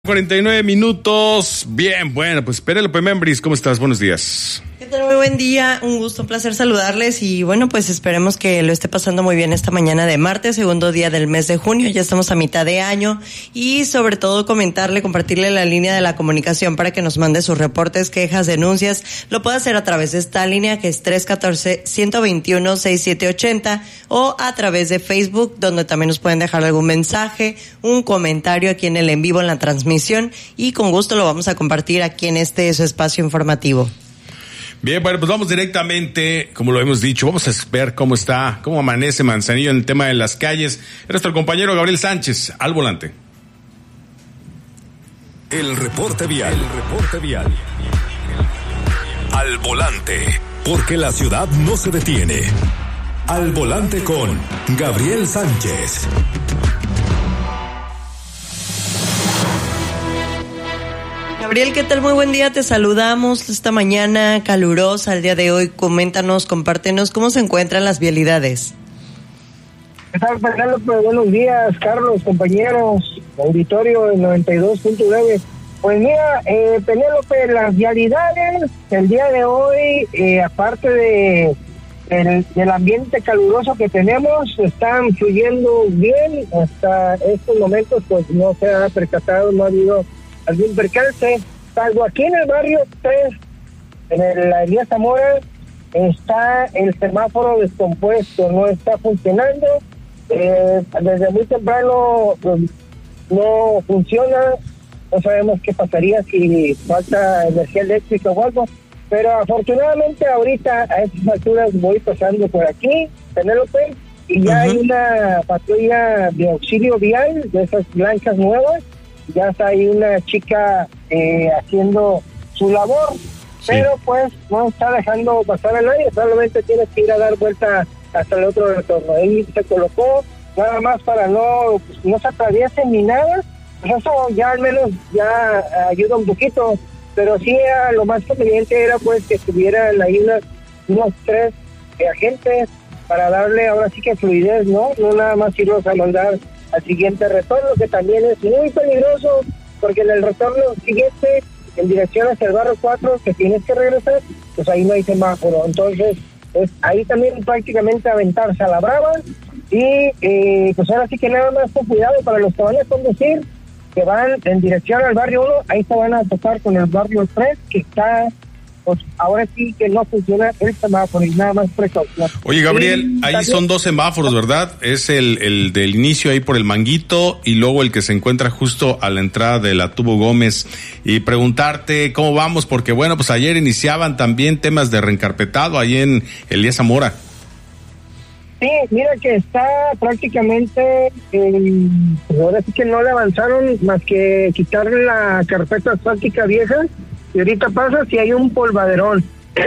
49 minutos. Bien, bueno, pues Penélope Membris, ¿cómo estás? Buenos días. ¿Qué tal? Muy buen día, un gusto, un placer saludarles y bueno, pues esperemos que lo esté pasando muy bien esta mañana de martes, segundo día del mes de junio, ya estamos a mitad de año y sobre todo compartirle la línea de la comunicación para que nos mande sus reportes, quejas, denuncias. Lo puede hacer a través de esta línea que es 314-121-6780 o a través de Facebook, donde también nos pueden dejar algún mensaje, un comentario aquí en el en vivo en la transmisión y con gusto lo vamos a compartir aquí en su espacio informativo. Bien, bueno, pues vamos directamente, como lo hemos dicho, vamos a ver cómo amanece Manzanillo en el tema de las calles. Nuestro compañero Gabriel Sánchez, al volante. El reporte vial. Al volante, porque la ciudad no se detiene. Al volante con Gabriel Sánchez. Gabriel, ¿qué tal? Muy buen día, te saludamos esta mañana calurosa, el día de hoy. Coméntanos, compártenos, ¿cómo se encuentran las vialidades? ¿Qué tal, Penélope? Buenos días, Carlos, compañeros, auditorio del 92.9. Pues mira, Penélope, las vialidades el día de hoy, aparte del ambiente caluroso que tenemos, están fluyendo bien. Hasta estos momentos, pues no se ha percatado, no ha habido algún percance, salvo aquí en el barrio 3, en la Elías Zamora, está el semáforo descompuesto, no está funcionando, desde muy temprano no funciona, no sabemos qué pasaría si falta energía eléctrica o algo, pero afortunadamente ahorita a estas alturas voy pasando por aquí, Penélope, y ya hay una patrulla de auxilio vial, de esas blancas nuevas. Ya está ahí una chica haciendo su labor, sí. Pero pues no está dejando pasar a nadie, solamente tienes que ir a dar vuelta hasta el otro retorno. Ahí se colocó nada más para no se atraviesen ni nada, pues eso ya al menos ya ayuda un poquito, pero sí lo más conveniente era pues que estuvieran ahí unos 3 agentes para darle ahora sí que fluidez, no nada más irlos a mandar al siguiente retorno, que también es muy peligroso, porque en el retorno siguiente, en dirección hacia el barrio 4, que tienes que regresar, pues ahí no hay semáforo. Entonces, ahí también prácticamente aventarse a la brava, y pues ahora sí que nada más con cuidado para los que van a conducir, que van en dirección al barrio 1, ahí se van a tocar con el barrio 3, que está, pues ahora sí que no funciona el semáforo y nada más precaución. Oye, Gabriel, ahí también son 2 semáforos, ¿verdad? Es el del inicio ahí por el Manguito y luego el que se encuentra justo a la entrada de la Tubo Gómez. Y preguntarte cómo vamos, porque bueno, pues ayer iniciaban también temas de reencarpetado ahí en Elías Zamora. Sí, mira que está prácticamente, pues ahora sí que no le avanzaron más que quitarle la carpeta asfáltica vieja. Y ahorita pasa si hay un polvaderón.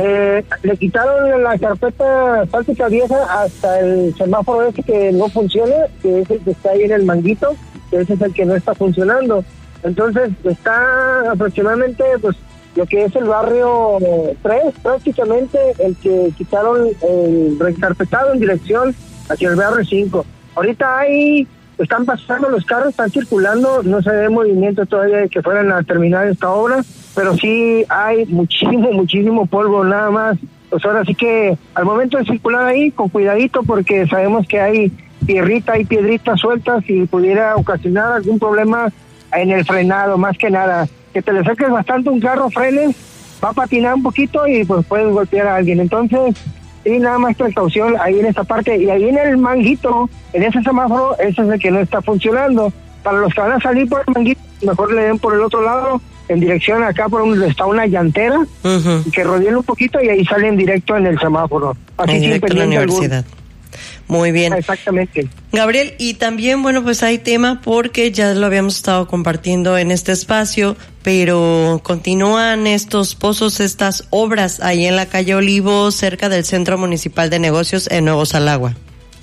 Le quitaron la carpeta asfáltica vieja hasta el semáforo ese que no funciona, que es el que está ahí en el Manguito, que ese es el que no está funcionando. Entonces está aproximadamente pues lo que es el barrio 3, prácticamente el que quitaron el reencarpetado en dirección hacia el barrio 5. Ahorita están pasando los carros, están circulando, no se ve movimiento todavía de que fueran a terminar esta obra, pero sí hay muchísimo polvo nada más. Pues ahora sí que al momento de circular ahí, con cuidadito, porque sabemos que hay piedritas sueltas y pudiera ocasionar algún problema en el frenado, más que nada. Que te le acerques bastante un carro, frenes, va a patinar un poquito y pues puedes golpear a alguien. Entonces, sí, nada más precaución ahí en esta parte. Y ahí en el Manguito, en ese semáforo, ese es el que no está funcionando. Para los que van a salir por el Manguito, mejor le den por el otro lado, en dirección acá por donde está una llantera, que rodeen un poquito y ahí salen directo en el semáforo. Así directo a la universidad. Muy bien. Exactamente. Gabriel, y también, bueno, pues hay tema porque ya lo habíamos estado compartiendo en este espacio, pero continúan estos pozos, estas obras ahí en la calle Olivo, cerca del Centro Municipal de Negocios en Nuevo Salagua.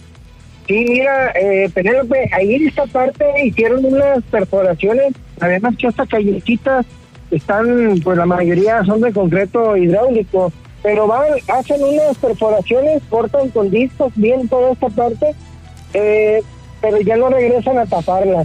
Sí, mira, Penélope, ahí en esta parte hicieron unas perforaciones, además que estas callecitas están, pues la mayoría son de concreto hidráulico, pero hacen unas perforaciones, cortan con discos bien toda esta parte, pero ya no regresan a taparlas.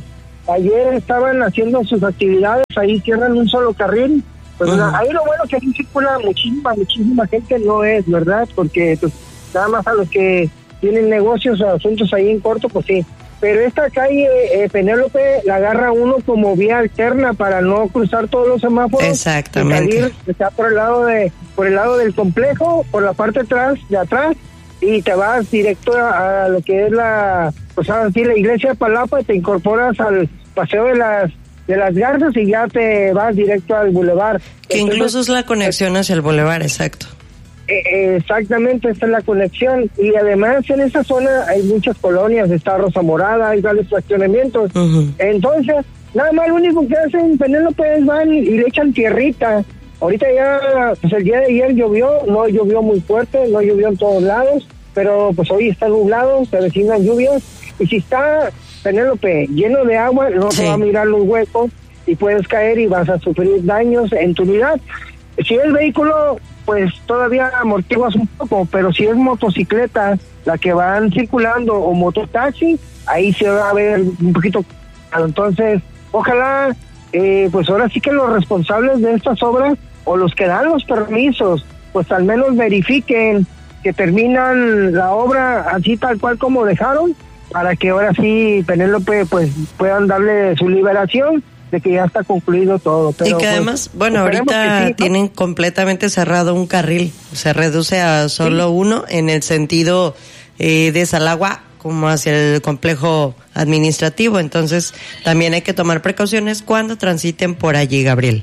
ayer estaban haciendo sus actividades, ahí cierran un solo carril. Pues ahí lo bueno que aquí circula muchísima gente, no es, ¿verdad? Porque pues nada más a los que tienen negocios o asuntos ahí en corto, pues sí. Pero esta calle Penélope la agarra uno como vía alterna para no cruzar todos los semáforos. Exactamente. Y salir, está por el lado del complejo, por la parte de atrás, y te vas directo a lo que es la iglesia de Palapa, y te incorporas al paseo de las Garzas y ya te vas directo al bulevar. Que incluso es la conexión hacia el bulevar, exacto. Exactamente, esta es la conexión. Y además en esa zona hay muchas colonias, está Rosa Morada, hay varios fraccionamientos. Entonces, nada más lo único que hacen Penélope es van y le echan tierrita. Ahorita ya, pues el día de ayer llovió, no llovió muy fuerte, no llovió en todos lados, pero pues hoy está nublado, se avecinan lluvias. Y si está Penélope lleno de agua, no te va a mirar los huecos y puedes caer y vas a sufrir daños en tu unidad. Si el vehículo, pues todavía amortiguas un poco, pero si es motocicleta la que van circulando o mototaxi, ahí se va a ver un poquito. Entonces, ojalá, pues ahora sí que los responsables de estas obras o los que dan los permisos, pues al menos verifiquen que terminan la obra así tal cual como dejaron, para que ahora sí Penélope pues puedan darle su liberación de que ya está concluido todo. Pero, y que además, pues, bueno, ahorita sí, ¿no? Tienen completamente cerrado un carril, se reduce a solo uno en el sentido de Salagua como hacia el complejo administrativo, entonces también hay que tomar precauciones cuando transiten por allí, Gabriel.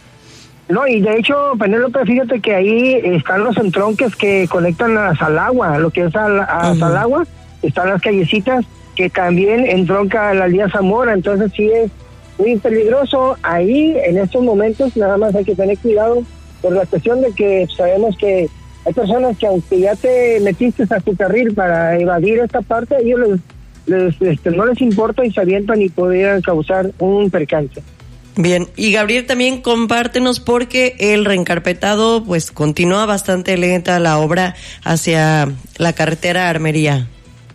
No, y de hecho, Penélope, fíjate que ahí están los entronques que conectan a Salagua, lo que es a Salagua, están las callecitas que también entronca a la Lía Zamora, entonces sí es muy peligroso. Ahí, en estos momentos, nada más hay que tener cuidado por la cuestión de que sabemos que hay personas que aunque ya te metiste a tu carril para evadir esta parte, ellos no les importa y se avientan y podrían causar un percance. Bien, y Gabriel, también compártenos porque el reencarpetado pues continúa bastante lenta la obra hacia la carretera Armería.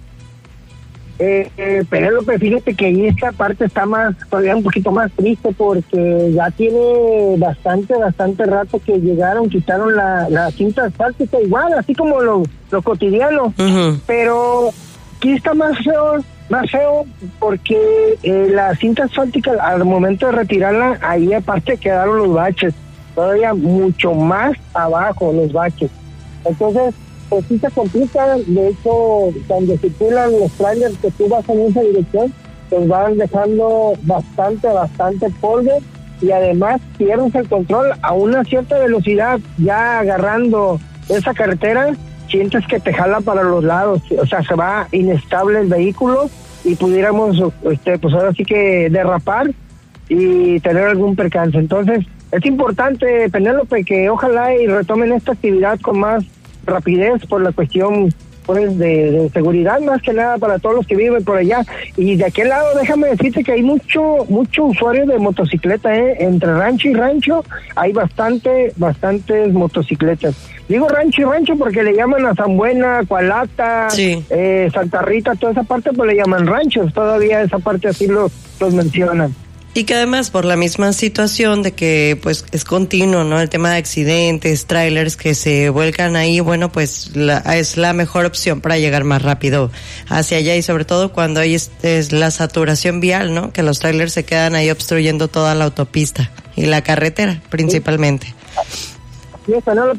Penélope, fíjate que ahí esta parte está todavía un poquito más triste porque ya tiene bastante rato que quitaron la cinta asfáltica, igual, así como lo cotidiano, pero aquí está más feo porque la cinta asfáltica al momento de retirarla, ahí aparte quedaron los baches, todavía mucho más abajo los baches, entonces pues sí se complica. De hecho, cuando circulan los trailers que tú vas en esa dirección, pues van dejando bastante polvo y además pierdes el control a una cierta velocidad. Ya agarrando esa carretera, sientes que te jala para los lados, o sea, se va inestable el vehículo y pudiéramos, pues ahora sí que derrapar y tener algún percance. Entonces, es importante, Penélope, que ojalá y retomen esta actividad con más rapidez por la cuestión pues de seguridad, más que nada para todos los que viven por allá. Y de aquel lado déjame decirte que hay mucho usuario de motocicleta, entre rancho y rancho hay bastantes motocicletas. Digo rancho y rancho porque le llaman a San Buena, Cualata, Santa Rita, toda esa parte pues le llaman ranchos, todavía esa parte así los mencionan. Y que además por la misma situación de que pues es continuo, ¿no? El tema de accidentes, trailers que se vuelcan ahí, bueno, pues es la mejor opción para llegar más rápido hacia allá y sobre todo cuando hay es la saturación vial, ¿no? Que los trailers se quedan ahí obstruyendo toda la autopista y la carretera principalmente. Sí,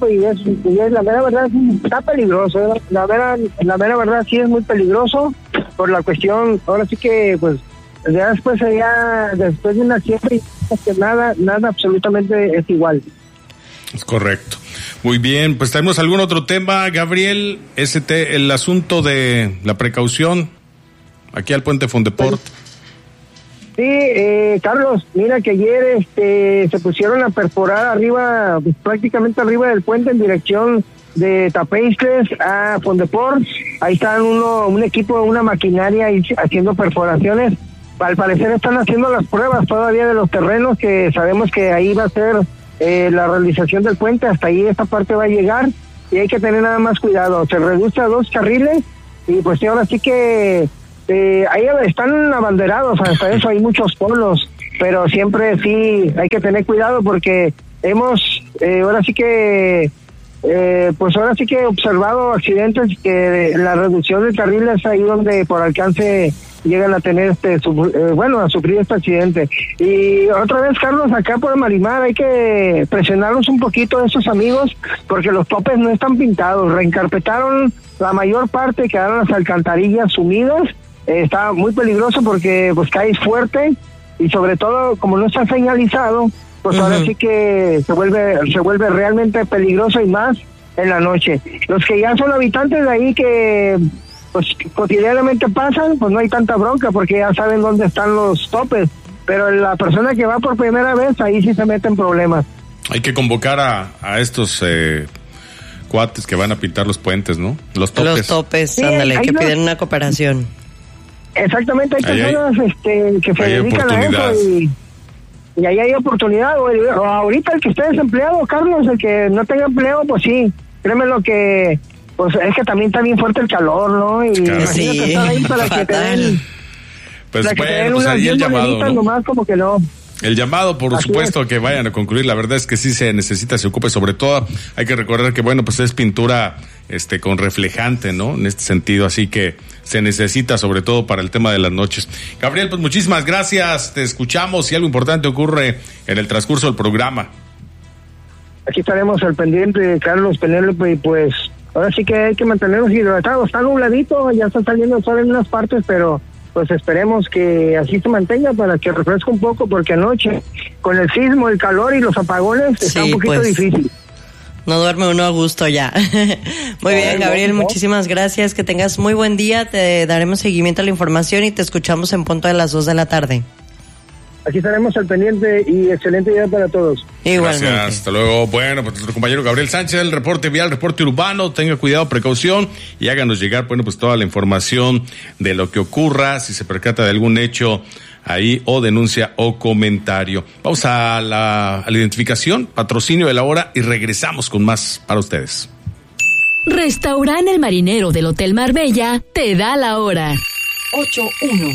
la mera verdad está peligroso, la mera verdad sí es muy peligroso por la cuestión, ahora sí que pues ya después de una siembra que nada absolutamente es igual. Es correcto. Muy bien, pues tenemos algún otro tema, Gabriel, el asunto de la precaución aquí al puente Fondeport. Sí, Carlos, mira que ayer se pusieron a perforar arriba, pues, prácticamente arriba del puente en dirección de Tapeisles a Fondeport. Ahí están un equipo, una maquinaria ahí haciendo perforaciones. Al parecer están haciendo las pruebas todavía de los terrenos, que sabemos que ahí va a ser la realización del puente, hasta ahí esta parte va a llegar y hay que tener nada más cuidado. Se reduce a 2 carriles y pues ahora sí que ahí están abanderados, hasta eso hay muchos polos, pero siempre sí hay que tener cuidado porque hemos, ahora sí que observado accidentes que la reducción del carril es ahí donde por alcance llegan a tener a sufrir este accidente. Y otra vez, Carlos, acá por Marimar hay que presionarlos un poquito a esos amigos porque los topes no están pintados, reencarpetaron la mayor parte, quedaron las alcantarillas sumidas, está muy peligroso porque pues caes fuerte y sobre todo como no está señalizado, pues ahora sí que se vuelve realmente peligroso y más en la noche. Los que ya son habitantes de ahí que pues cotidianamente pasan, pues no hay tanta bronca porque ya saben dónde están los topes, pero la persona que va por primera vez, ahí sí se mete en problemas. Hay que convocar a estos cuates que van a pintar los puentes, ¿no? Los topes. Los topes, sí, ándale, que piden una cooperación. Exactamente, hay personas que se dedican a eso y ahí hay oportunidad. O ahorita el que esté desempleado, Carlos, el que no tenga empleo, pues sí, créeme lo que... Pues es que también está bien fuerte el calor, ¿no? Y sí, estar ahí para que te den... Pues bueno, pues ahí el llamado, ¿no? Nomás como que no. El llamado, por supuesto, que vayan a concluir. La verdad es que sí se necesita, se ocupe. Sobre todo, hay que recordar que, bueno, pues es pintura con reflejante, ¿no? En este sentido, así que se necesita, sobre todo para el tema de las noches. Gabriel, pues muchísimas gracias. Te escuchamos si algo importante ocurre en el transcurso del programa. Aquí estaremos al pendiente, Carlos, Penélope, y pues ahora sí que hay que mantenernos hidratados. Está nubladito, ya está saliendo el sol en unas partes, pero pues esperemos que así se mantenga para que refresque un poco, porque anoche con el sismo, el calor y los apagones está un poquito difícil. No duerme uno a gusto ya. Muy bien, Gabriel, muchísimas gracias, que tengas muy buen día, te daremos seguimiento a la información y te escuchamos en punto de las 2 de la tarde. Aquí estaremos al pendiente y excelente día para todos. Igualmente. Gracias, hasta luego. Bueno, pues nuestro compañero Gabriel Sánchez, el reporte vial, reporte urbano, tenga cuidado, precaución y háganos llegar, bueno, pues toda la información de lo que ocurra, si se percata de algún hecho ahí o denuncia o comentario. Vamos a la identificación, patrocinio de la hora y regresamos con más para ustedes. Restaurante El Marinero del Hotel Marbella te da la hora. 8:01.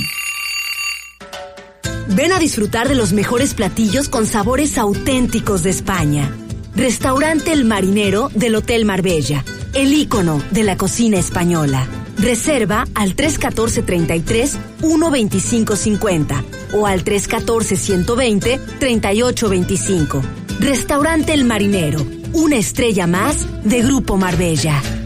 Ven a disfrutar de los mejores platillos con sabores auténticos de España. Restaurante El Marinero del Hotel Marbella, el ícono de la cocina española. Reserva al 314-33-12550 o al 314-120-3825. Restaurante El Marinero, una estrella más de Grupo Marbella.